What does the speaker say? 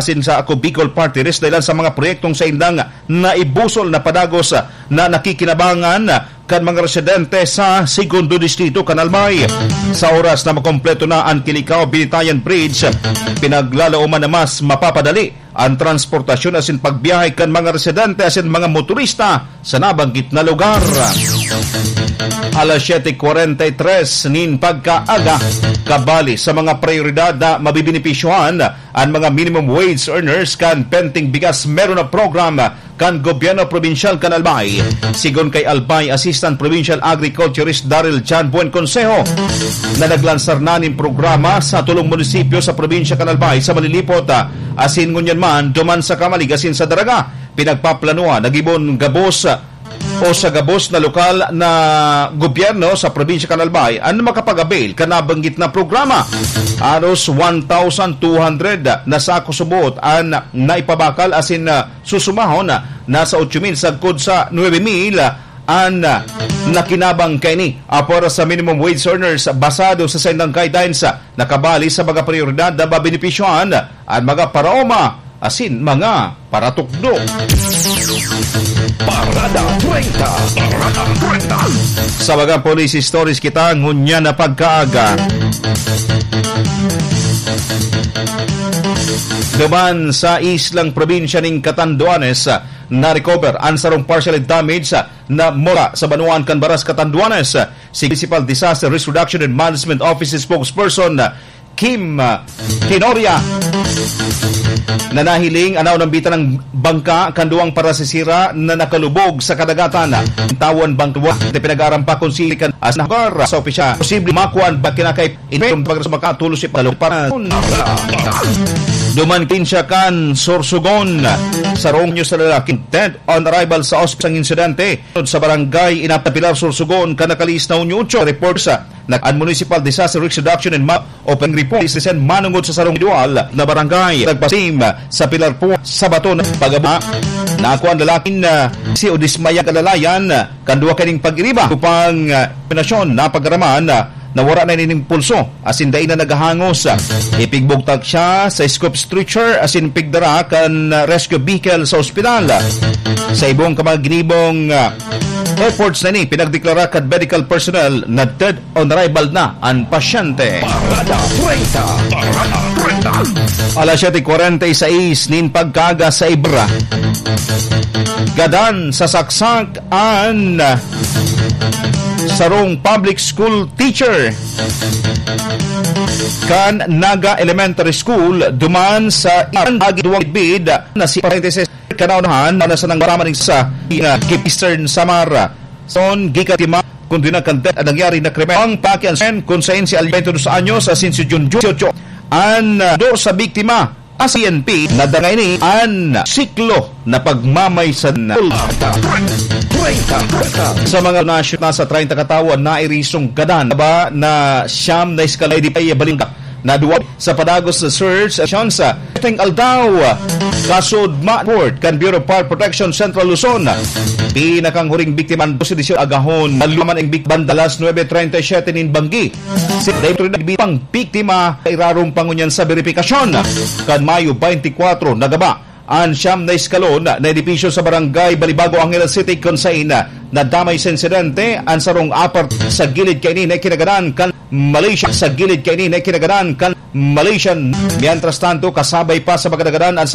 sin sa Ako Bicol Party List dahil sa mga proyektong sa indang naibusol na padagos na nakikinabangan kan mga residente sa Segundo Distrito, Kanalmay. Sa oras na makompleto na ang Kilikao-Binitayan Bridge, pinaglalauman na mas mapapadali ang transportasyon asin pagbiyahe kan mga residente asin mga motorista sa nabanggit na lugar. Alas 7:43 nin pagkaaga, kabali sa mga prioridad na mabibinipisyuhan ang mga minimum wage earners kan penting bigas meron na program kan gobyerno probinsyal Kanalmay. Sigon kay Albay Assistant Provincial Agriculturist Daryl Chan Buen Consejo, na naglansar na ning programa sa tulong munisipyo sa probinsya Kanalmay sa malilipot asin ngunyan man duman sa Kamalig asin sa Daraga. Pinagpaplanuhan nagibon gabos o sa gabos na lokal na gobyerno sa probinsya Kanalmay ang makapag-avail kanabanggit na programa. Anos 1,200 na sako subot ang naipabakal asin susumahon nasa 8,000 sagkod sa 9,000 ang nakinabang kaini para sa minimum wage earners basado sa sendang guidelines nakabali sa mga prioridad na mabenepisyohan ang mga paraoma asin mga paratukdo. Parada 30. Sa mga police stories kita ngunya na pagkaaga. Duman sa islang probinsya ng Catanduanes, na-recover ang sarong partially damaged na mura sa Banuan Canbaras, Catanduanes. Si Municipal Disaster Risk Reduction and Management Office spokesperson Kim Tenoria na nahiling anaw ng bitan ng bangka kanduang para sisira na nakalubog sa kadagatan. Tawan bangka na pinag-aarampa kung silikan as nagar sa opisya. Posible makuan ba kinakay inom pag makatulos si para duman kinsya kan Sorsogon sa rong nyo sa lalaking dead on arrival sa ospital ng insidente sa barangay Inapapilar, Sorsogon kanakalis na unyo 8 report sa ang Municipal Disaster Risk Reduction and Open Report isisen manungod sa sarong individual na barangay nagpasim sa Pilar po sa bato na pagaba na ako ang lalaking si Odismaya kalalayan kanduwa kaning pag-iriba upang pinasyon na paggaraman na wala na nining pulso asin day na naghahangos ipigbugtag siya sa scope stretcher asin pigdara kan rescue vehicle sa ospital. Sa ibong kamaginibong efforts na ni pinagdeklara kad medical personnel na dead on arrival na ang pasyente. Parada 30. Alas 7:46 nin pagkaga sa Ibra, gadan sa saksak an sarong public school teacher kan Naga Elementary School duman sa Agiduang Bid na si parenthesis kanaunahan na sa nangbaraman sa Eastern Samara son gikatima kundi na kandet ang nangyari na krimen ang pakiansen kung saan si Alberto 2 anyos asin si Junjun an do sa biktima ACNP na dangay ni an siklo na pagmamaysan na sa mga nasyon na sa 30 katawan na irisong gadan ba na siyam na iskalay di pay balingka na duwa sa padagos sa search action sa Teng Aldaw kasod Matport kan Bureau of Fire Protection Central Luzon. Pinakang huring biktima ng posisyon agahon naluman ang bikban dalas 9:37 nin Banggi. Si Daytro na bitang biktima irarong pangunyan sa verifikasyon kan Mayo 24 nagaba ang siyam na iskalon na edipisyo sa barangay Balibago, Angeles City kung saan na damay sa insidente ang sarong apart sa gilid kainin na kinaganan kan Malaysia sa gilid kainin na kinaganan kan Malaysian. Mientras tanto kasabay pa sa pagkadagaran ang